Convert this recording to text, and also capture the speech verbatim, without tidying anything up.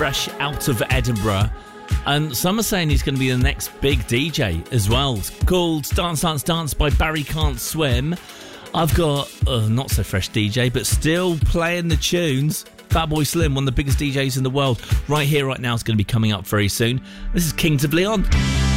fresh out of Edinburgh. And some are saying he's going to be the next big D J as well. It's called Dance Dance Dance by Barry Can't Swim. I've got uh, not so fresh D J, but still playing the tunes. Fatboy Slim, one of the biggest D Js in the world, right here, right now, is going to be coming up very soon. This is Kings of Leon.